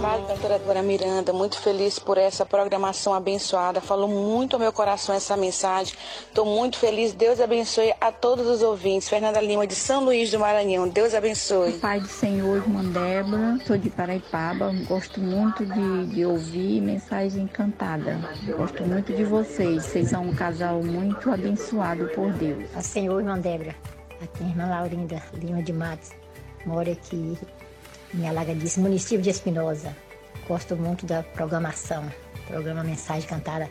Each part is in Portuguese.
amada doutora Dora Miranda, muito feliz por essa programação abençoada. Falou muito ao meu coração essa mensagem. Estou muito feliz. Deus abençoe a todos os ouvintes. Fernanda Lima, de São Luís do Maranhão. Deus abençoe. Pai do Senhor, irmã Débora, sou de Paraipaba. Gosto muito de ouvir mensagem encantada. Gosto muito de vocês. Vocês são um casal muito abençoado por Deus. A Senhor, irmã Débora. Aqui a irmã Laurinda Lima de Matos. Moro aqui em Alagadice, município de Espinosa. Gosto muito da programação, programa Mensagem Cantada.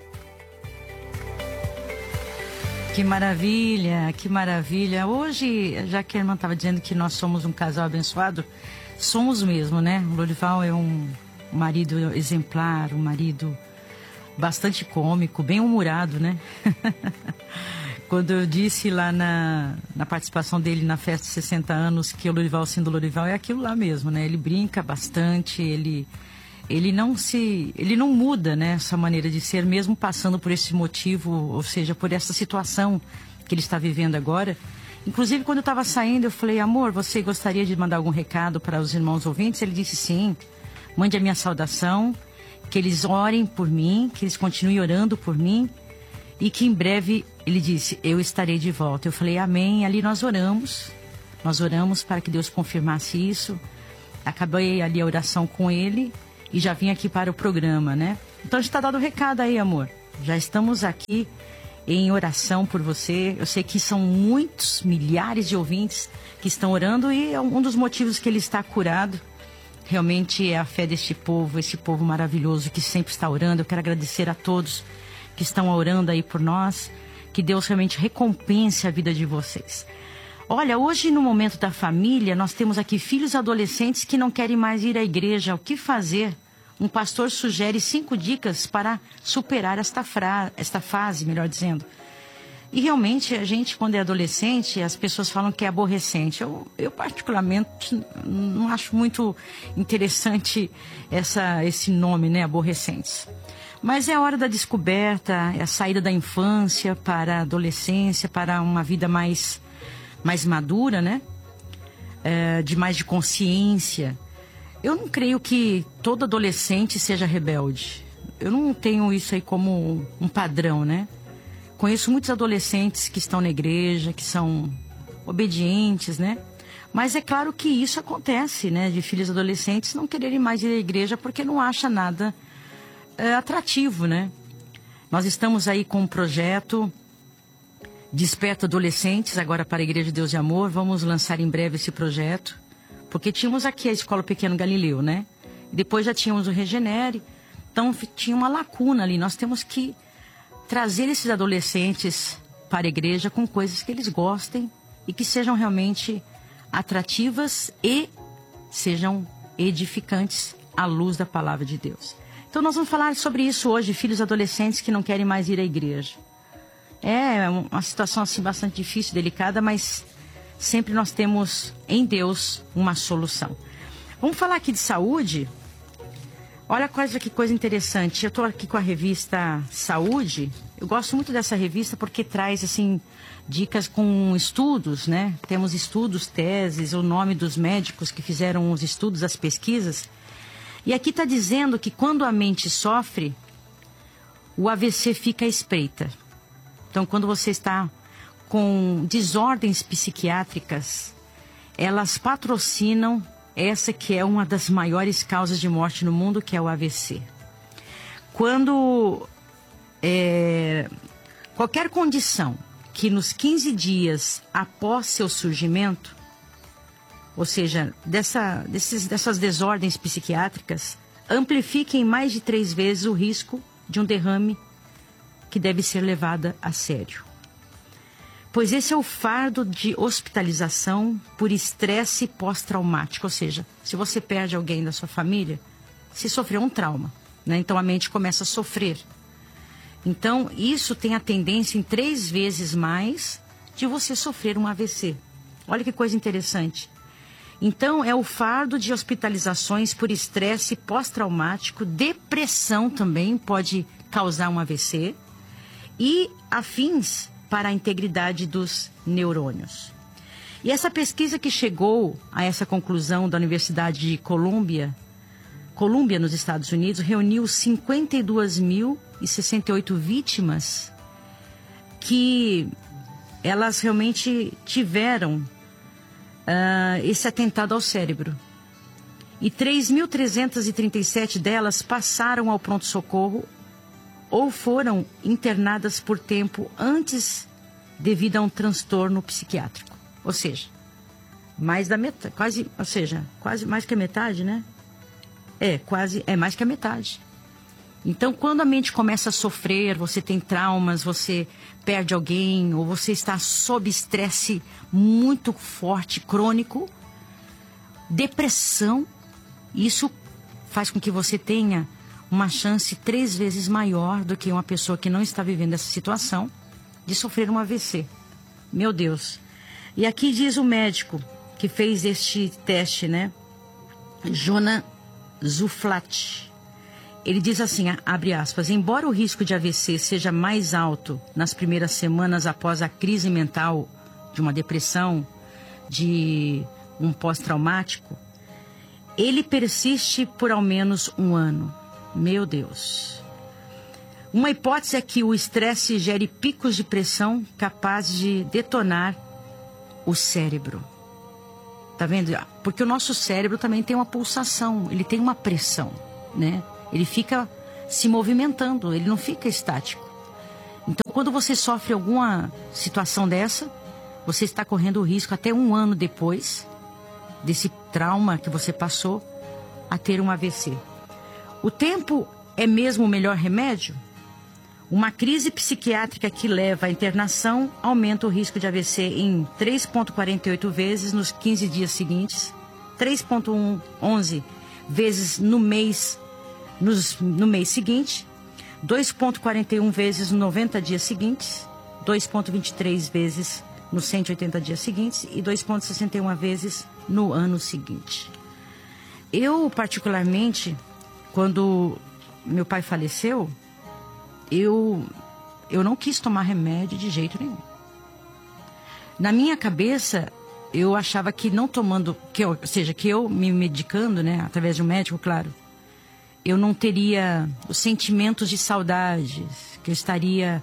Que maravilha, que maravilha. Hoje, já que a irmã estava dizendo que nós somos um casal abençoado, somos mesmo, né? O Lorival é um marido exemplar, um marido bastante cômico, bem humorado, né? Quando eu disse lá na participação dele na festa de 60 anos que o Lorival sendo Lorival é aquilo lá mesmo, né? Ele brinca bastante, ele não muda, né, essa maneira de ser, mesmo passando por esse motivo, ou seja, por essa situação que ele está vivendo agora. Inclusive, quando eu estava saindo, eu falei: amor, você gostaria de mandar algum recado para os irmãos ouvintes? Ele disse: sim, mande a minha saudação, que eles orem por mim, que eles continuem orando por mim, e que em breve, ele disse, eu estarei de volta. Eu falei: amém. Ali nós oramos para que Deus confirmasse isso. Acabei ali a oração com ele e já vim aqui para o programa, né? Então a gente está dando recado aí, amor. Já estamos aqui em oração por você. Eu sei que são muitos, milhares de ouvintes que estão orando, e um dos motivos que ele está curado realmente é a fé deste povo, esse povo maravilhoso que sempre está orando. Eu quero agradecer a todos que estão orando aí por nós, que Deus realmente recompense a vida de vocês. Olha, hoje no Momento da Família, nós temos aqui filhos adolescentes que não querem mais ir à igreja. O que fazer? Um pastor sugere 5 dicas para superar esta fase, melhor dizendo. E realmente, a gente, quando é adolescente, as pessoas falam que é aborrecente. Eu particularmente, não acho muito interessante esse nome, né, aborrecentes. Mas é a hora da descoberta, é a saída da infância para a adolescência, para uma vida mais madura, né? De consciência. Eu não creio que todo adolescente seja rebelde. Eu não tenho isso aí como um padrão, né? Conheço muitos adolescentes que estão na igreja, que são obedientes, né? Mas é claro que isso acontece, né? De filhos adolescentes não quererem mais ir à igreja porque não acha nada atrativo, né? Nós estamos aí com um projeto Desperta Adolescentes, agora para a Igreja de Deus de Amor. Vamos lançar em breve esse projeto, porque tínhamos aqui a Escola Pequeno Galileu, né? Depois já tínhamos o Regenere, então tinha uma lacuna ali. Nós temos que trazer esses adolescentes para a igreja com coisas que eles gostem e que sejam realmente atrativas e sejam edificantes à luz da palavra de Deus. Então nós vamos falar sobre isso hoje, filhos adolescentes que não querem mais ir à igreja. É uma situação assim bastante difícil, delicada, mas sempre nós temos em Deus uma solução. Vamos falar aqui de saúde. Olha que coisa interessante. Eu estou aqui com a revista Saúde. Eu gosto muito dessa revista porque traz assim dicas com estudos, né? Temos estudos, teses, o nome dos médicos que fizeram os estudos, as pesquisas. E aqui está dizendo que quando a mente sofre, o AVC fica à espreita. Então, quando você está com desordens psiquiátricas, elas patrocinam essa que é uma das maiores causas de morte no mundo, que é o AVC. Quando qualquer condição que nos 15 dias após seu surgimento, ou seja, dessas desordens psiquiátricas, amplifiquem mais de 3 vezes o risco de um derrame que deve ser levada a sério. Pois esse é o fardo de hospitalização por estresse pós-traumático. Ou seja, se você perde alguém da sua família, se sofreu um trauma, né? Então a mente começa a sofrer. Então isso tem a tendência em 3 vezes mais de você sofrer um AVC. Olha que coisa interessante. Então é o fardo de hospitalizações por estresse pós-traumático, depressão também pode causar um AVC e afins para a integridade dos neurônios. E essa pesquisa que chegou a essa conclusão da Universidade de Colômbia, Colômbia, nos Estados Unidos, reuniu 52.068 vítimas que elas realmente tiveram esse atentado ao cérebro. E 3.337 delas passaram ao pronto-socorro ou foram internadas por tempo antes devido a um transtorno psiquiátrico. Ou seja, mais da metade, quase mais que a metade, né? É mais que a metade. Então, quando a mente começa a sofrer, você tem traumas, você perde alguém, ou você está sob estresse muito forte, crônico, depressão, isso faz com que você tenha uma chance 3 vezes maior do que uma pessoa que não está vivendo essa situação de sofrer um AVC. Meu Deus. E aqui diz o médico que fez este teste, né? Jonas Zuflat. Ele diz assim, abre aspas, embora o risco de AVC seja mais alto nas primeiras semanas após a crise mental, de uma depressão, de um pós-traumático, ele persiste por ao menos 1 ano. Meu Deus. Uma hipótese é que o estresse gere picos de pressão capazes de detonar o cérebro. Tá vendo? Porque o nosso cérebro também tem uma pulsação, ele tem uma pressão, né? Ele fica se movimentando, ele não fica estático. Então, quando você sofre alguma situação dessa, você está correndo o risco até 1 ano depois desse trauma que você passou a ter um AVC. O tempo é mesmo o melhor remédio? Uma crise psiquiátrica que leva à internação aumenta o risco de AVC em 3,48 vezes nos 15 dias seguintes, 3,11 vezes no mês seguinte, 2,41 vezes nos 90 dias seguintes, 2,23 vezes nos 180 dias seguintes e 2,61 vezes no ano seguinte. Eu, particularmente, quando meu pai faleceu, eu não quis tomar remédio de jeito nenhum. Na minha cabeça, eu achava que não tomando, que eu me medicando, né, através de um médico, claro, eu não teria os sentimentos de saudades, que eu estaria,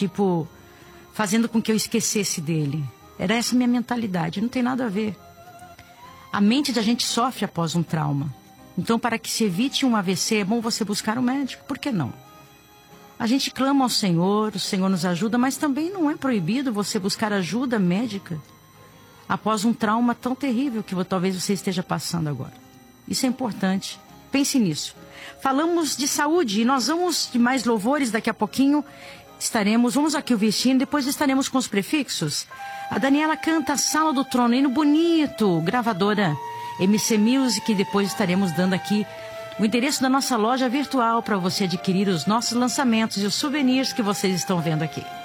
fazendo com que eu esquecesse dele. Era essa a minha mentalidade, não tem nada a ver. A mente da gente sofre após um trauma. Então, para que se evite um AVC, é bom você buscar um médico. Por que não? A gente clama ao Senhor, o Senhor nos ajuda, mas também não é proibido você buscar ajuda médica após um trauma tão terrível que talvez você esteja passando agora. Isso é importante. Pense nisso. Falamos de saúde e nós vamos de mais louvores daqui a pouquinho. Vamos aqui o vestindo, depois estaremos com os prefixos. A Daniela canta Sala do Trono, hino bonito, gravadora MC Music, e depois estaremos dando aqui o endereço da nossa loja virtual para você adquirir os nossos lançamentos e os souvenirs que vocês estão vendo aqui.